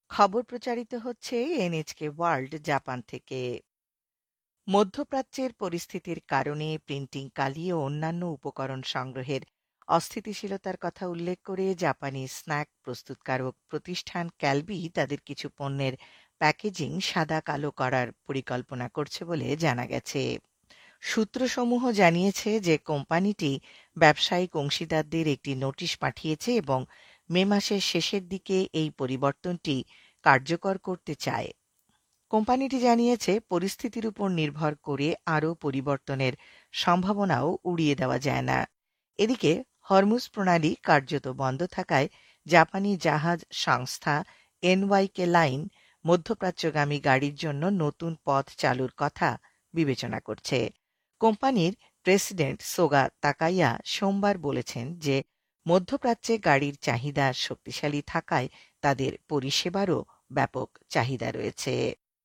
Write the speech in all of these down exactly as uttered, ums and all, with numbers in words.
খবর প্রচারিত হচ্ছে এনএচকে ওয়ার্ল্ড জাপান থেকে। মধ্যপ্রাচ্যের পরিস্থিতির কারণে প্রিন্টিং কালি ও অন্যান্য উপকরণ সংগ্রহের অস্থিতিশীলতার কথা উল্লেখ করে জাপানি স্ন্যাক প্রস্তুতকারক প্রতিষ্ঠান ক্যালবি তাদের কিছু পণ্যের প্যাকেজিং সাদা কালো করার পরিকল্পনা করছে বলে জানা গেছে। সূত্রসমূহ জানিয়েছে যে কোম্পানিটি ব্যবসায়িক অংশীদারদের একটি নোটিশ পাঠিয়েছে এবং মে মাসের শেষের দিকে এই পরিবর্তনটি কার্যকর করতে চায়। কোম্পানিটি জানিয়েছে পরিস্থিতির উপর নির্ভর করে আরও পরিবর্তনের সম্ভাবনাও উড়িয়ে দেওয়া যায় না। এদিকে হরমুজ প্রণালী কার্যত বন্ধ থাকায় জাপানি জাহাজ সংস্থা এনওয়াইকে লাইন মধ্যপ্রাচ্যগামী গাড়ির জন্য নতুন পথ চালুর কথা বিবেচনা করছে। কোম্পানির প্রেসিডেন্ট সোগা তাকাইয়া সোমবার বলেছেন যে মধ্যপ্রাচ্যে গাড়ির চাহিদা শক্তিশালী থাকায় তাদের পরিষেবারও ব্যাপক চাহিদা রয়েছে।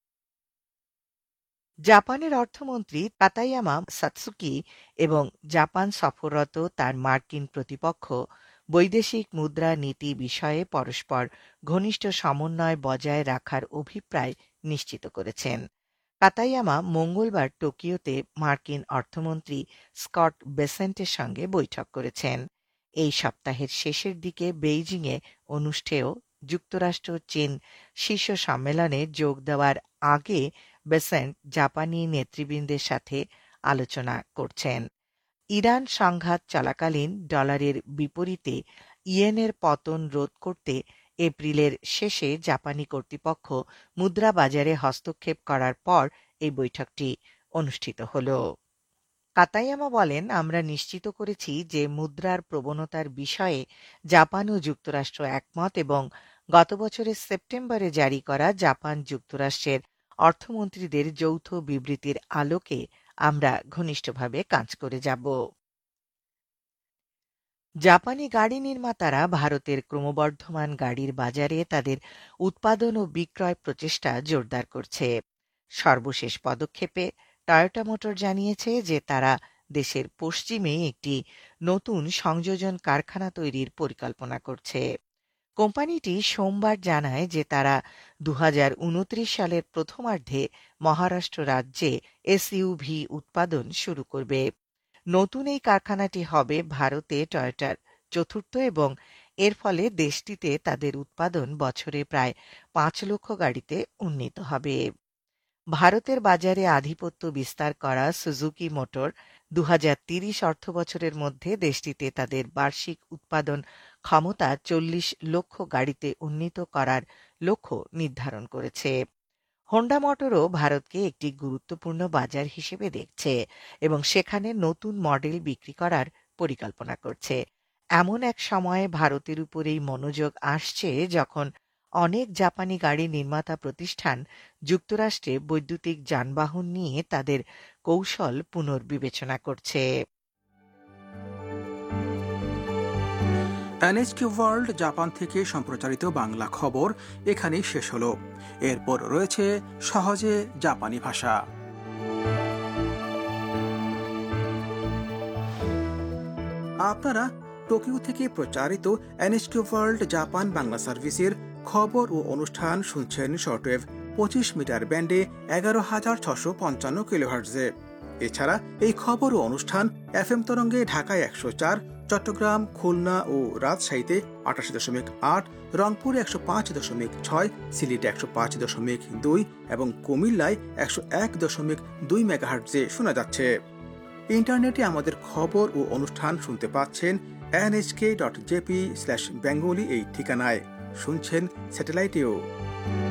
জাপানের অর্থমন্ত্রী তাকায়ামা সাতসুকি এবং জাপান সফররত তার মার্কিন প্রতিপক্ষ বৈদেশিক মুদ্রা নীতি বিষয়ে পরস্পর ঘনিষ্ঠ সমন্বয় বজায় রাখার অভিপ্রায় নিশ্চিত করেছেন। তাকায়ামা মঙ্গলবার টোকিওতে মার্কিন অর্থমন্ত্রী স্কট বেসেন্টের সঙ্গে বৈঠক করেছেন। এই সপ্তাহের শেষের দিকে বেইজিংয়ে অনুষ্ঠেয় যুক্তরাষ্ট্র চীন শীর্ষ সম্মেলনে যোগ দেওয়ার আগে বেসেন্ট জাপানি নেতৃবৃন্দের সাথে আলোচনা করছেন। ইরান সংঘাত চলাকালীন ডলারের বিপরীতে ইয়েনের পতন রোধ করতে এপ্রিলের শেষে জাপানি কর্তৃপক্ষ মুদ্রা বাজারে হস্তক্ষেপ করার পর এই বৈঠকটি অনুষ্ঠিত হলো। কাতায়ামা বলেন, আমরা নিশ্চিত করেছি যে মুদ্রার প্রবণতার বিষয়ে জাপান ও যুক্তরাষ্ট্র একমত এবং গত বছরের সেপ্টেম্বরে জারি করা জাপান যুক্তরাষ্ট্রের অর্থমন্ত্রীদের যৌথ বিবৃতির আলোকে আমরা ঘনিষ্ঠভাবে কাজ করে যাব। জাপানি গাড়ি নির্মাতারা ভারতের ক্রমবর্ধমান গাড়ির বাজারে তাদের উৎপাদন ও বিক্রয় প্রচেষ্টা জোরদার করছে। সর্বশেষ পদক্ষেপে টয়োটা মোটর জানিয়েছে যে তারা দেশের পশ্চিমে একটি নতুন সংযোজন কারখানা তৈরির পরিকল্পনা করছে। কোম্পানিটি সোমবার জানায় যে তারা দুই হাজার উনত্রিশ সালের প্রথমার্ধে মহারাষ্ট্র রাজ্যে এসইউভি উৎপাদন শুরু করবে। নতুন এই কারখানাটি হবে ভারতে টয়োটার চতুর্থ এবং এর ফলে দেশটিতে তাদের উৎপাদন বছরে প্রায় পাঁচ লক্ষ গাড়িতে উন্নীত হবে। ভারতের বাজারে আধিপত্য বিস্তার করা সুজুকি মোটর দুই হাজার তিরিশ অর্থবছরের মধ্যে দেশটিতে তাদের বার্ষিক উৎপাদন ক্ষমতা চল্লিশ লক্ষ গাড়িতে উন্নীত করার লক্ষ্য নির্ধারণ করেছে। হোন্ডা মোটরও ভারতকে একটি গুরুত্বপূর্ণ বাজার হিসেবে দেখছে এবং সেখানে নতুন মডেল বিক্রি করার পরিকল্পনা করছে। এমন এক সময়ে ভারতের উপরেই মনোযোগ আসছে যখন অনেক জাপানি গাড়ি নির্মাতা প্রতিষ্ঠান যুক্তরাষ্ট্রে বৈদ্যুতিক যানবাহন নিয়ে তাদের কৌশল পুনর্বিবেচনা করছে। এনএচকে ওয়ার্ল্ড জাপান থেকে সম্প্রচারিত বাংলা খবর এখানেই শেষ হলো। এরপর রয়েছে সহজে জাপানি ভাষা। আপনারা টোকিও থেকে প্রচারিত এনএচকে ওয়ার্ল্ড জাপান বাংলা সার্ভিসের খবর ও অনুষ্ঠান শুনছেন শর্টওয়েভ পঁচিশ মিটার ব্যান্ডে এগারো হাজার ছশো পঞ্চান্ন কিলোহার্টজে। এছাড়া এই খবর ও অনুষ্ঠান এফএম তরঙ্গে ঢাকায় একশো চার, চট্টগ্রাম, খুলনা ও রাজশাহীতে আটাশি দশমিক আট, রংপুরে একশো পাঁচ দশমিক ছয়, সিলেটে একশো পাঁচ দশমিক দুই এবং কুমিল্লায় একশো এক দশমিক দুই মেগাহার্টজে শোনা যাচ্ছে। ইন্টারনেটে আমাদের খবর ও অনুষ্ঠান শুনতে পাচ্ছেন এনএচকে ডট জেপি স্ল্যাশ বেঙ্গলি এই ঠিকানায়। শুনছেন স্যাটেলাইটেও।